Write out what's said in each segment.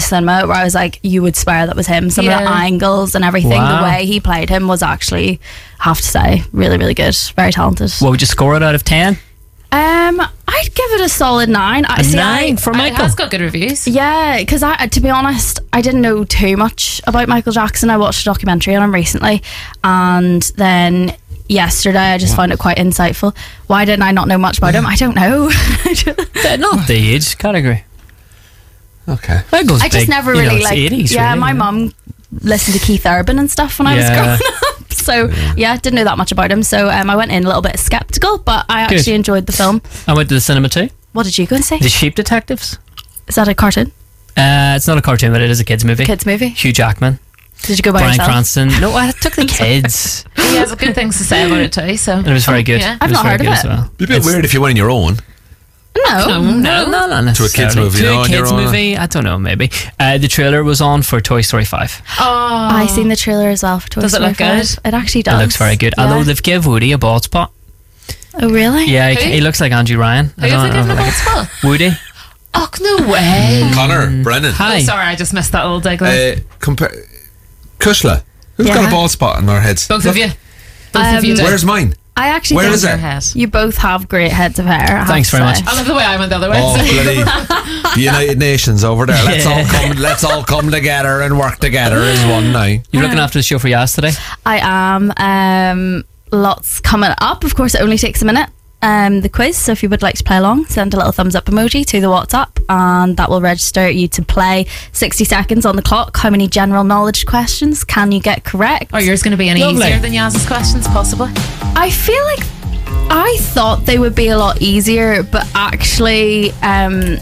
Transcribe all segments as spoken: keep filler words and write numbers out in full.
cinema where I was like, you would swear that was him. Some Yeah. of the angles and everything, Wow. the way he played him was actually, I have to say, really, really good. Very talented. What would you score it out of ten? Um, I'd give it a solid nine. I A see, nine I, for It Michael. has got good reviews. Yeah, because I, to be honest, I didn't know too much about Michael Jackson. I watched a documentary on him recently, and then yesterday I just found it quite insightful. Why didn't I not know much about him? I don't know. Uh, Not the age category. Okay. That goes I just big. never You know, really it's like. eighties, yeah, really, my you know. mum listened to Keith Urban and stuff when I Yeah. was growing up. So yeah, didn't know that much about him. So um, I went in a little bit skeptical, but I Good. actually enjoyed the film. I went to the cinema too. What did you go and see? The Sheep Detectives. Is that a cartoon? Uh, it's not a cartoon, but it is a kids movie. Kids movie? Hugh Jackman, Did you go by Bryan yourself? Cranston. No, I took the kids. He has good things to say about it too. So And it was very good. Yeah. It I've was not very heard of good it. as well. It'd be a bit It's- weird if you went on your own. No. No, No, no. no, not To a kids' necessarily. movie, To no, a on your kids own. movie, I don't know, maybe. Uh, the trailer was on for Toy Story five. Oh, I seen the trailer as well for Toy Does it Story look good? five. It actually It does. looks very good. Yeah. Although they've give Woody a bald spot. Oh really? Yeah, Who? he, he looks like Andrew Ryan. I Who is don't it know, giving a like bald spot? Woody. Oh, no way. Connor, Brennan. Hi. Oh, sorry, I just missed that little dig. Uh, compare Kushla. Who's Yeah. got a bald spot on our heads? Both of you. Both Um, of you do. Where's mine? I actually Where think is it? Your head. you both have great heads of hair. I have Thanks to very say. much. I love the way I went the other way. Oh, bloody the United Nations over there. Let's all come. Let's all come together and work together as one now. You're looking after the show for Yas today? I am. Um, lots coming up. Of course, it only takes a minute. Um, the quiz. So if you would like to play along, send a little thumbs up emoji to the WhatsApp, and that will register you to play. sixty seconds on the clock. How many general knowledge questions can you get correct? Are yours going to be any Lovely. easier than Yaz's questions, possibly? I feel like I thought they would be a lot easier, but actually, um,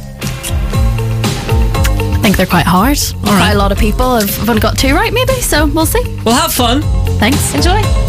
I think they're quite hard. Quite a lot of people have, have only got two right, maybe. So we'll see. Well, have fun. Thanks. Enjoy.